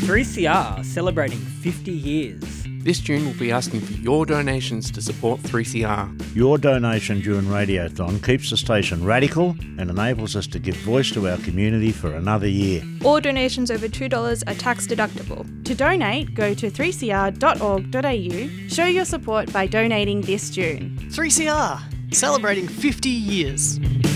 3CR celebrating 50 years. This June we'll be asking for your donations to support 3CR. Your donation during Radiothon keeps the station radical and enables us to give voice to our community for another year. All donations over $2 are tax deductible. To donate, go to 3cr.org.au. Show your support by donating this June. 3CR, celebrating 50 years.